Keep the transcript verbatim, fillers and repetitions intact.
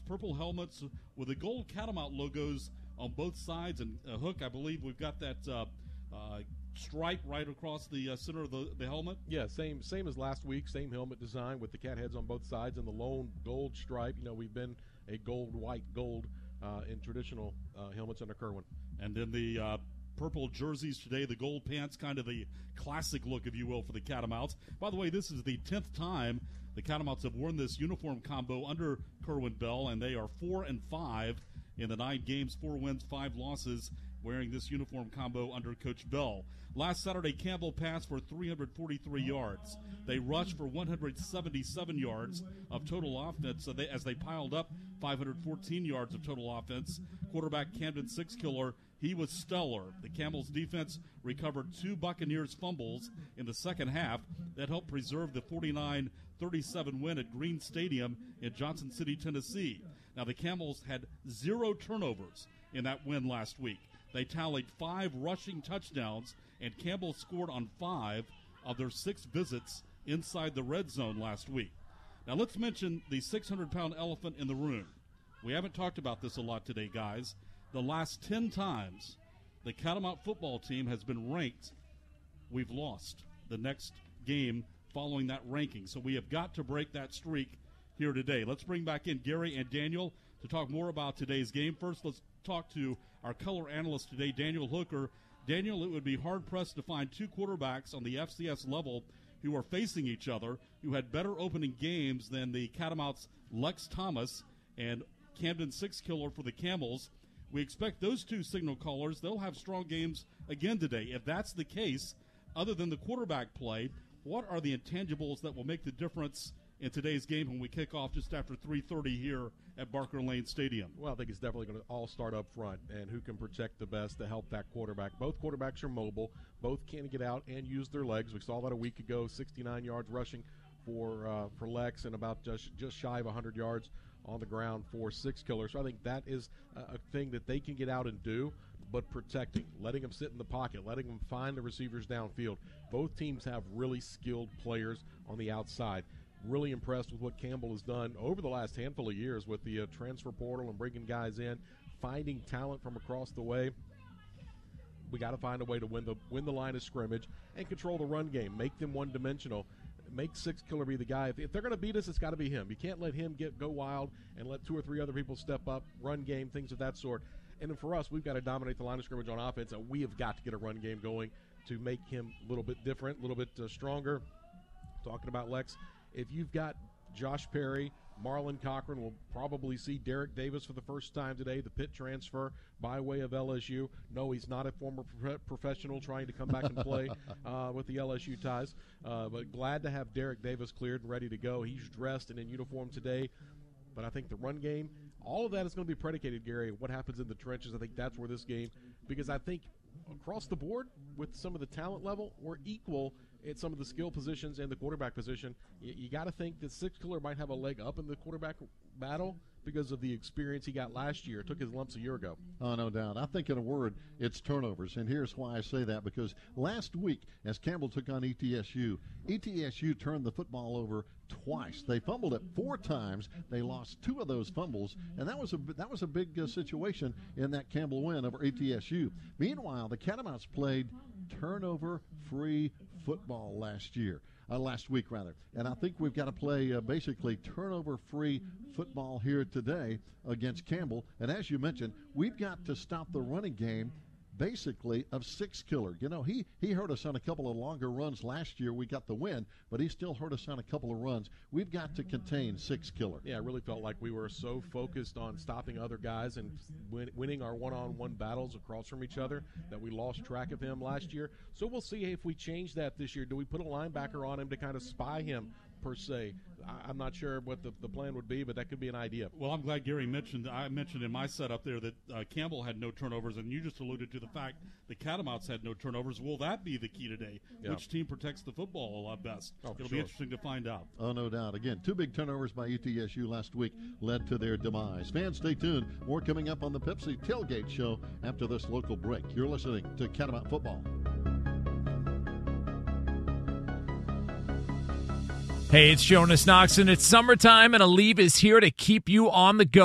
purple helmets with the gold Catamount logos on both sides. And uh, Hook, I believe we've got that uh, uh, stripe right across the uh, center of the, the helmet. Yeah, same same as last week, same helmet design with the cat heads on both sides and the lone gold stripe. You know, we've been a gold, white, gold uh, in traditional uh, helmets under Kerwin. And then the uh, purple jerseys today, the gold pants, kind of the classic look, if you will, for the Catamounts. By the way, this is the tenth time the Catamounts have worn this uniform combo under Kerwin Bell, and they are four and five in the nine games, four wins, five losses, wearing this uniform combo under Coach Bell. Last Saturday, Campbell passed for three hundred forty-three yards. They rushed for one hundred seventy-seven yards of total offense so they, as they piled up five hundred fourteen yards of total offense. Quarterback Camden Sixkiller, he was stellar. The Camels defense recovered two Buccaneers fumbles in the second half that helped preserve the forty-nine thirty-seven win at Green Stadium in Johnson City, Tennessee. Now, the Camels had zero turnovers in that win last week. They tallied five rushing touchdowns, and Campbell scored on five of their six visits inside the red zone last week. Now, let's mention the six hundred pound elephant in the room. We haven't talked about this a lot today, guys. The last ten times the Catamount football team has been ranked, we've lost the next game following that ranking. So we have got to break that streak here today. Let's bring back in Gary and Daniel to talk more about today's game. First, let's talk to our color analyst today, Daniel Hooker. Daniel, it would be hard-pressed to find two quarterbacks on the F C S level who are facing each other who had better opening games than the Catamounts' Lex Thomas and Camden Sixkiller for the Camels. We expect those two signal callers, they'll have strong games again today. If that's the case, other than the quarterback play, what are the intangibles that will make the difference in today's game when we kick off just after three thirty here at Barker Lane Stadium? Well, I think it's definitely going to all start up front and who can protect the best to help that quarterback. Both quarterbacks are mobile. Both can get out and use their legs. We saw that a week ago, sixty-nine yards rushing for uh, for Lex and about just, just shy of one hundred yards on the ground for Sixkiller. So I think that is a, a thing that they can get out and do, but protecting, letting them sit in the pocket, letting them find the receivers downfield. Both teams have really skilled players on the outside. Really impressed with what Campbell has done over the last handful of years with the uh, transfer portal and bringing guys in, finding talent from across the way. We got to find a way to win the win the line of scrimmage and control the run game, make them one-dimensional. Make Sixkiller be the guy. If, if they're going to beat us, it's got to be him. You can't let him get go wild and let two or three other people step up, run game, things of that sort. And then for us, we've got to dominate the line of scrimmage on offense, and we have got to get a run game going to make him a little bit different, a little bit uh, stronger. Talking about Lex, if you've got Josh Perry, Marlon Cochran, will probably see Derek Davis for the first time today, the Pitt transfer by way of L S U. No, he's not a former pro- professional trying to come back and play uh, with the L S U ties, uh, but glad to have Derek Davis cleared and ready to go. He's dressed and in uniform today, but I think the run game, all of that is going to be predicated, Gary, what happens in the trenches. I think that's where this game, because I think across the board with some of the talent level, we're equal at some of the skill positions and the quarterback position. You, you got to think that Sixkiller might have a leg up in the quarterback battle because of the experience he got last year. Took his lumps a year ago. Oh, no doubt. I think in a word, it's turnovers. And here's why I say that, because last week, as Campbell took on E T S U, E T S U turned the football over twice. They fumbled it four times. They lost two of those fumbles, and that was a that was a big uh, situation in that Campbell win over E T S U. Meanwhile, the Catamounts played turnover-free football last year. Uh, last week, rather. And I think we've got to play uh, basically turnover-free football here today against Campbell. And as you mentioned, we've got to stop the running game basically of Sixkiller. You know, he, he hurt us on a couple of longer runs last year. We got the win, but he still hurt us on a couple of runs. We've got to contain Sixkiller. Yeah, I really felt like we were so focused on stopping other guys and win, winning our one-on-one battles across from each other that we lost track of him last year. So we'll see if we change that this year. Do we put a linebacker on him to kind of spy him per se? I, I'm not sure what the, the plan would be, but that could be an idea. Well, I'm glad Gary mentioned, I mentioned in my setup there that uh, Campbell had no turnovers, and you just alluded to the fact the Catamounts had no turnovers. Will that be the key today? Yeah. Which team protects the football uh, best? Oh, It'll sure. be interesting to find out. Oh, no doubt. Again, two big turnovers by E T S U last week led to their demise. Fans, stay tuned. More coming up on the Pepsi Tailgate Show after this local break. You're listening to Catamount Football. Hey, it's Jonas Knox, and it's summertime, and Aleve is here to keep you on the go.